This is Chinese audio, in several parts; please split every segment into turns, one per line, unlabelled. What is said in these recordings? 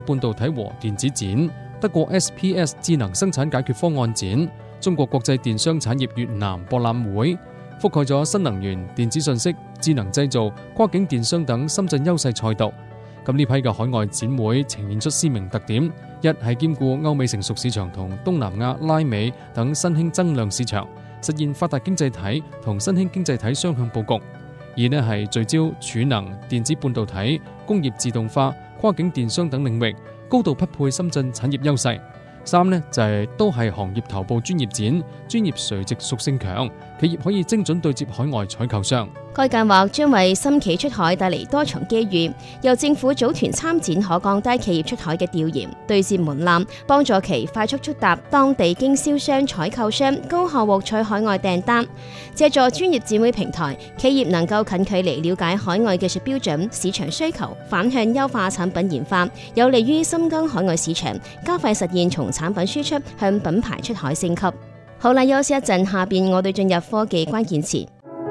半導體和電子展、德國 SPS 智能生產解決方案展、中國國際電商產業越南博覽會，覆蓋咗新能源、電子信息、智能製造、跨境電商等深圳優勢賽道。咁呢批嘅海外展會呈現出鮮明特點：一係兼顧歐美成熟市場同東南亞、拉美等新興增量市場，實現發達經濟體同新興經濟體雙向佈局；二呢係聚焦儲能、電子半導體、工業自動化、跨境電商等領域，高度匹配深圳產業優勢；三呢就係都係行業頭部專業展，專業垂直屬性強，企業可以精準對接海外採購商。
該計劃將為新企出海帶嚟多重機遇，由政府組團參展可降低企業出海嘅調研、對接門檻，幫助其快速觸達當地經銷商、採購商，高效獲取海外訂單。借助專業展會平台，企業能夠近距離了解海外技術標準、市場需求，反向優化產品研發，有利於深耕海外市場，加快實現從產品輸出向品牌出海升級。好啦，休息一陣，下邊我哋進入科技關鍵詞。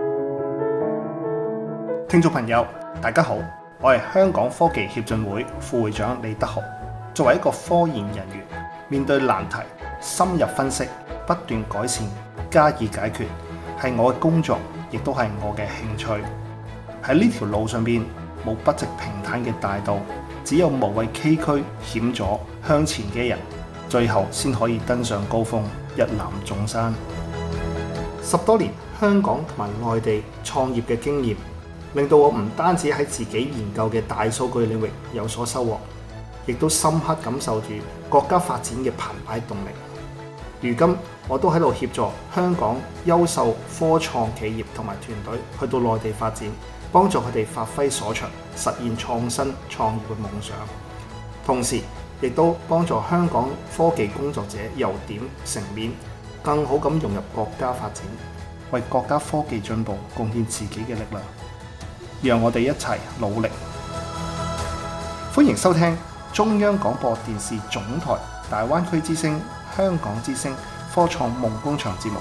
聽眾朋友，大家好，我係香港科技協進會副會長李德豪。作為一個科研人員，面對難題，深入分析，不斷改善，加以解決，係我嘅工作，亦都係我嘅興趣。喺呢條路上邊，冇筆直平坦嘅大道，只有無畏崎嶇險阻向前嘅人，最後先可以登上高峰，一覽眾山。10多年香港同埋內地創業嘅經驗，令到我唔單止喺自己研究嘅大數據領域有所收穫，亦都深刻感受住國家發展嘅澎湃動力。如今我都喺度協助香港優秀科創企業同埋團隊去到內地發展，幫助佢哋發揮所長，實現創新創業嘅夢想。同時亦都幫助香港科技工作者由點成面，更好咁融入國家發展，為國家科技進步貢獻自己嘅力量。讓我哋一齊努力。歡迎收聽中央廣播電視總台大灣區之聲、香港之聲科創夢工場節目，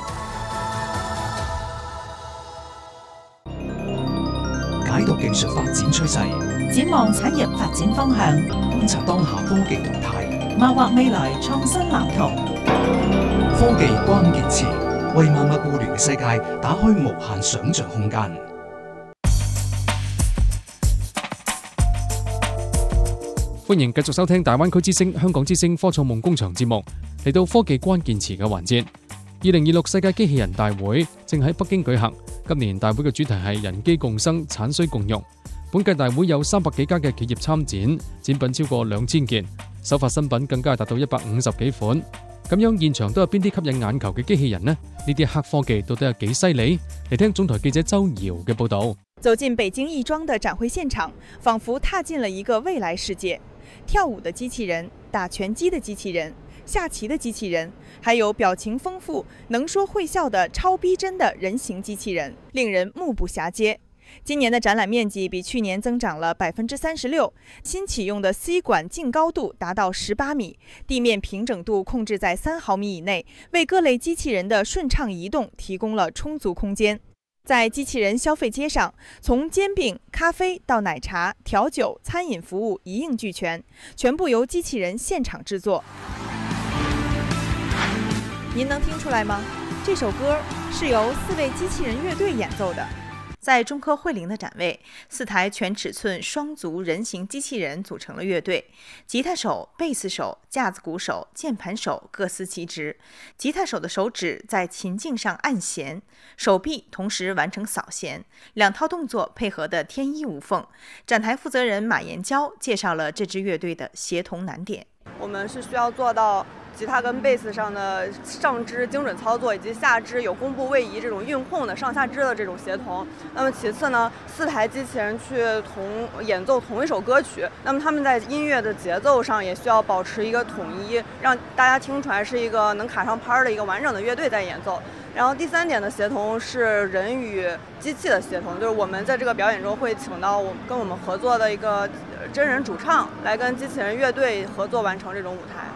解讀技術發展趨勢，
展望產業發展方向，
觀察當下科技動態，
謀劃未來創新藍圖。
科技關鍵詞，為萬物互聯嘅世界打開無限想像空間。
歡迎繼續收聽大灣區之聲、香港之聲科創夢工場節目，嚟到科技關鍵詞嘅環節。2026世界機器人大會正喺北京舉行，今年大會嘅主題係人機共生、產需共用。本屆大會有300幾家嘅企業參展，展品超過2000件，首發新品更加係達到150幾款。咁樣現場都有邊啲吸引眼球嘅機器人呢？呢啲黑科技到底有幾犀利？嚟聽總台記者周瑤嘅報道。
走進北京亦莊的展會現場，仿佛踏進了一個未來世界。跳舞的機器人、打拳擊的機器人、下棋的機器人，還有表情豐富、能說會笑的超逼真的人形機器人，令人目不暇接。今年的展覽面積比去年增長了36%，新啟用的 C 管淨高度達到18米，地面平整度控制在3毫米以內，為各類機器人的順暢移動提供了充足空間。在機器人消費街上，從煎餅、咖啡到奶茶、調酒、餐飲服務一應俱全，全部由機器人現場製作。您能聽出來嗎？這首歌是由4位機器人樂隊演奏的。在中科慧靈的展位，4台全尺寸雙足人形機器人組成了樂隊，吉他手、貝斯手、架子鼓手、鍵盤手各司其職。吉他手的手指在琴頸上按弦，手臂同時完成掃弦，2套動作配合得天衣無縫。展台負責人馬延嬌介紹了這支樂隊的協同難點。
我們是需要做到吉他跟貝斯上的上肢精準操作，以及下肢有弓步位移這種運控的上下肢的這種協同。那麼其次呢，4台機器人去演奏同一首歌曲，那麼他們在音樂的節奏上也需要保持一個統一，讓大家聽出來是一個能卡上拍的一個完整的樂隊在演奏。然後第3點的協同是人與機器的協同，就是我們在這個表演中會請到跟我們合作的一個真人主唱來跟機器人樂隊合作完成這種舞台。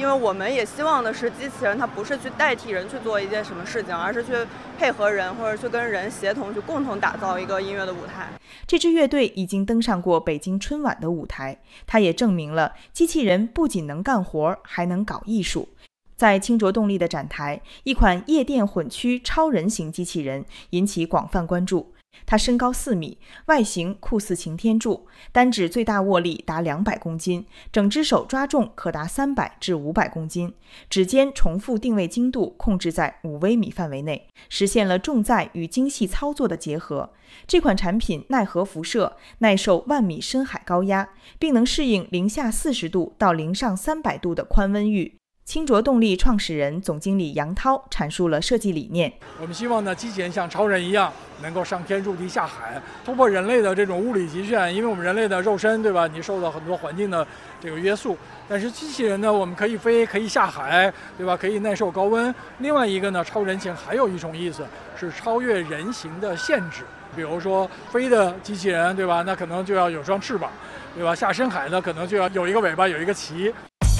因为我们也希望的是机器人它不是去代替人去做一件什么事情，而是去配合人或者去跟人协同，去共同打造一个音乐的舞台。
这支乐队已经登上过北京春晚的舞台，它也证明了机器人不仅能干活，还能搞艺术。在清浊动力的展台，一款夜店混驱超人型机器人引起广泛关注。它身高4米，外形酷似擎天柱，单指最大握力达200公斤，整只手抓重可达300至500公斤，指尖重复定位精度控制在5微米范围内，实现了重载与精细操作的结合。这款产品耐核辐射，耐受10000米深海高压，并能适应零下40度到零上300度的宽温域。清浊动力创始人、总经理杨涛阐述了设计理念。
我们希望呢，机器人像超人一样，能够上天入地下海，突破人类的这种物理极限。因为我们人类的肉身，对吧？你受到很多环境的这个约束，但是机器人呢，我们可以飞，可以下海，对吧？可以耐受高温。另外一个呢，超人形还有一种意思是超越人形的限制。比如说飞的机器人，对吧？那可能就要有双翅膀，对吧？下深海呢，可能就要有一个尾巴，有一个鳍。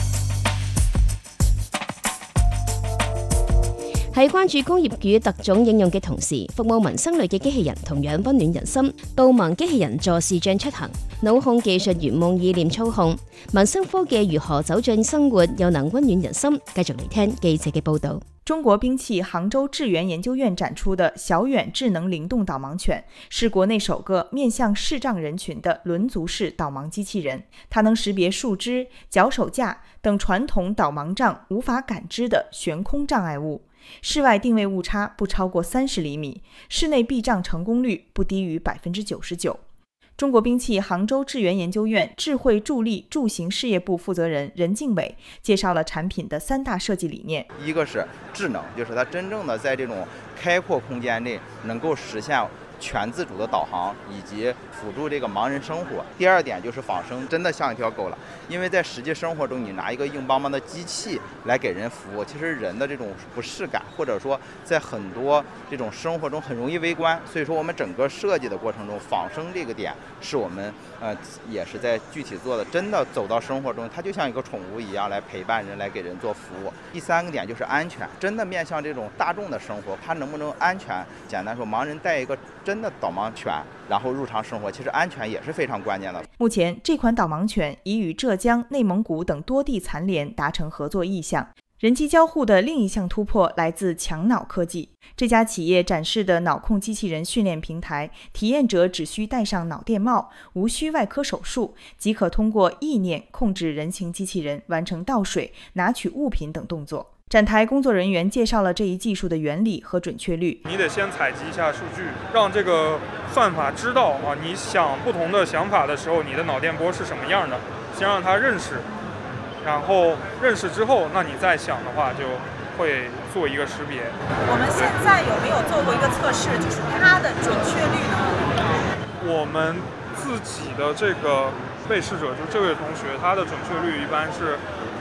喺關注工業與特種應用嘅同時，服務民生類嘅機器人同樣溫暖人心。導盲機器人助視像出行，腦控技術圓夢意念操控，民生科技如何走進生活，又能溫暖人心？繼續嚟聽記者嘅報導。
中國兵器杭州智源研究院展出的小遠智能靈動導盲犬是國內首個面向視障人群的輪足式導盲機器人，它能識別樹枝、腳手架等傳統導盲杖無法感知的懸空障礙物。室外定位誤差不超過30厘米，室內避障成功率不低於99%。中國兵器杭州智源研究院智慧助力助行事業部負責人任敬偉介紹了產品的3大設計理念。
一個是智能，就是它真正的在這種開闊空間內能夠實現全自主的導航以及輔助這個盲人生活。第二點就是仿生真的像一條狗了，因為在實際生活中你拿一個硬邦邦的機器來給人服務，其實人的這種不適感或者說在很多這種生活中很容易圍觀，所以說我們整個設計的過程中仿生這個點是我們也是在具體做的，真的走到生活中它就像一個寵物一樣來陪伴人，來給人做服務。第三個點就是安全，真的面向這種大眾的生活，它能不能安全？簡單說，盲人帶一個真的導盲犬，然後日常生活，其實安全也是非常關鍵的。
目前，這款導盲犬已與浙江、內蒙古等多地殘聯達成合作意向。人機交互的另一項突破來自強腦科技。這家企業展示的腦控機器人訓練平台，體驗者只需戴上腦電帽，無需外科手術，即可通過意念控制人形機器人完成倒水、拿取物品等動作。展台工作人員介紹了這一技術的原理和準確率。
你得先採集一下數據，讓這個算法知道啊，你想不同的想法的時候，你的腦電波是什麼樣的，先讓它認識，然後認識之後，那你再想的話就會做一個識別。
我們現在有沒有做過一個測試，就是它的準確率呢？
我們自己的這個被試者，就這位同學，他的準確率一般是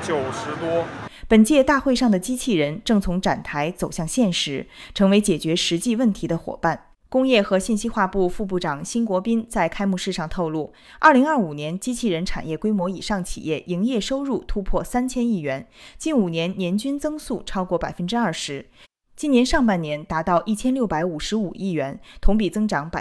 90多。
本屆大會上的機器人正從展台走向現實，成為解決實際問題的夥伴。工業和信息化部副部長辛國斌在開幕式上透露，2025年機器人產業規模以上企業營業收入突破3000億元，近5年年均增速超過20%。今年上半年達到1655億元，同比增長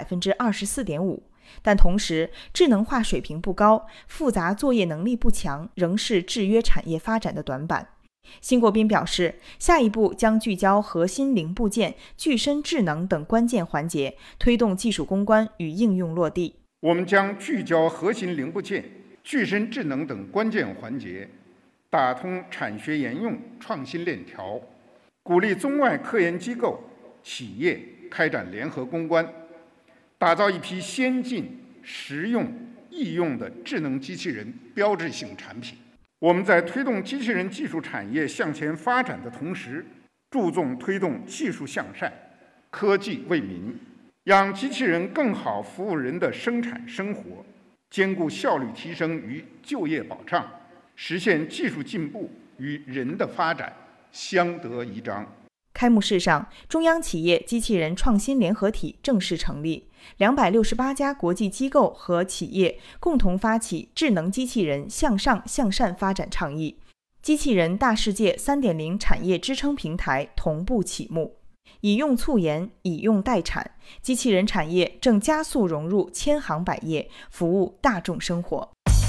24.5%。但同時，智能化水平不高，複雜作業能力不強，仍是制約產業發展的短板。辛國斌表示，下一步將聚焦核心零部件、具身智能等關鍵環節，推動技術攻關與應用落地。
我們將聚焦核心零部件、具身智能等關鍵環節，打通產學研用創新鏈條，鼓勵中外科研機構、企業開展聯合攻關，打造一批先進、實用、易用的智能機器人標誌性產品。我們在推動機器人技術產業向前發展的同時，注重推動技術向善、科技為民，讓機器人更好服務人的生產生活，兼顧效率提升與就業保障，實現技術進步與人的發展相得益彰。
開幕式上，中央企業機器人創新聯合體正式成立，268家國際機構和企業共同發起智能機器人向上向善發展倡議。 机器人大世界 3.0 产业支撑平台同步启幕，以用促研，以用代產，機器人產業正加速融入千行百業，服務大眾生活。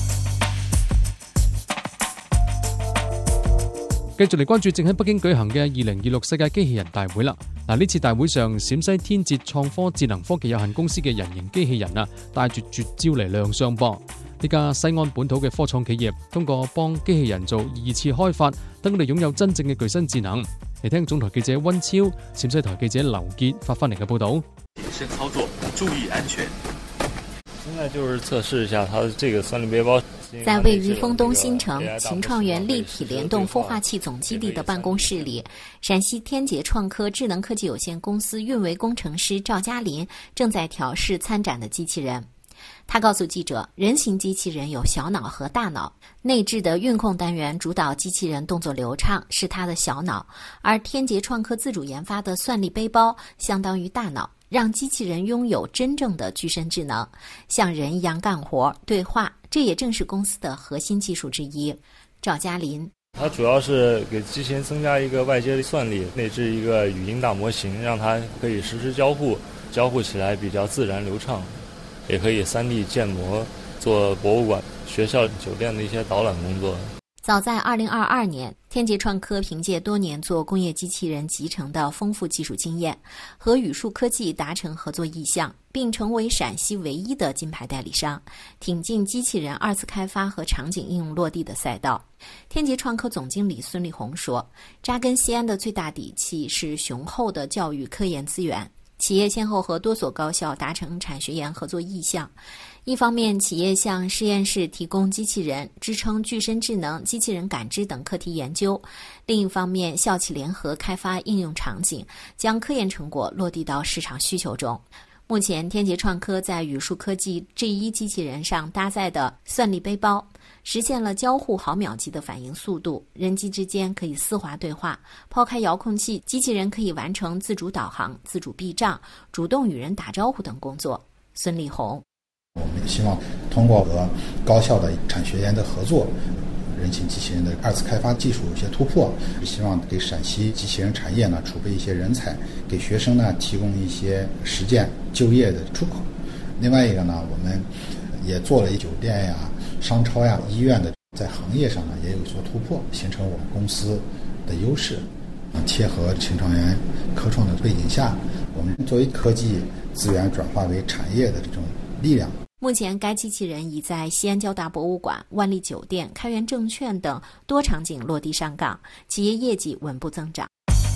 繼續嚟關注正喺北京舉行嘅2026世界機器人大會啦。呢次大會上，陝西天捷創科智能科技有限公司嘅人形機器人帶住絕招嚟亮相噃。呢家西安本土嘅科創企業通過幫機器人做2次開發，等佢哋擁有真正嘅具身智能。嚟聽總台記者溫超、陝西台記者劉傑發翻嚟嘅報導。
謹慎操作，注意安全。
現在就是測試一下它的這個算力背包。
在位於豐東新城秦創園立體聯動孵化器總基地的辦公室裡，陝西天捷創科智能科技有限公司運維工程師趙嘉林正在調試參展的機器人。他告訴記者，人形機器人有小腦和大腦，內置的運控單元主導機器人動作流暢，是它的小腦，而天捷創科自主研發的算力背包相當於大腦，讓機器人擁有真正的具身智能，像人一樣幹活、對話，這也正是公司的核心技術之一。趙嘉林，
它主要是給機器人增加一個外接的算力，內置一個語音大模型，讓它可以實時交互，交互起來比較自然流暢，也可以 3D 建模，做博物館、學校、酒店的一些導覽工作。
早在2022年，天捷創科憑借多年做工業機器人集成的豐富技術經驗，和宇樹科技達成合作意向，並成為陝西唯一的金牌代理商，挺進機器人2次開發和場景應用落地的賽道。天捷創科總經理孫立紅說，扎根西安的最大底氣是雄厚的教育科研資源，企業先後和多所高校達成產學研合作意向。一方面，企業向實驗室提供機器人，支撐具身智能、機器人感知等課題研究；另一方面，校企聯合開發應用場景，將科研成果落地到市場需求中。目前，天捷創科在宇樹科技 G1 機器人上搭載的算力背包，實現了交互毫秒級的反應速度，人機之間可以絲滑對話，拋開遙控器，機器人可以完成自主導航、自主避障、主動與人打招呼等工作。孫立紅，
我們希望通過和高校的產學研的合作，人形機器人的2次開發技術有些突破，希望給陝西機器人產業呢儲備一些人才，給學生呢提供一些實踐就業的出口。另外一個呢，我們也做了酒店呀、商超呀、醫院的，在行業上呢也有所突破，形成我們公司的優勢。貼合秦創園科創的背景下，我們作為科技資源轉化為產業的這種力量。
目前，該機器人已在西安交大博物館、萬利酒店、開元證券等多場景落地上崗，企業業績穩步增長。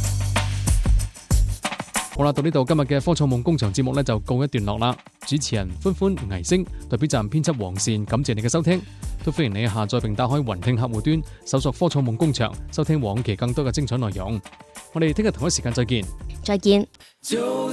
好啦，到呢度今日嘅科創夢工場節目呢就告一段落啦。主持人歡歡、倪星，代表站編輯黃善，感謝你嘅收聽，都歡迎你下載並打開雲聽客戶端，搜索科創夢工場，收聽往期更多嘅精彩內容。我哋聽日同一時間再見。
再見。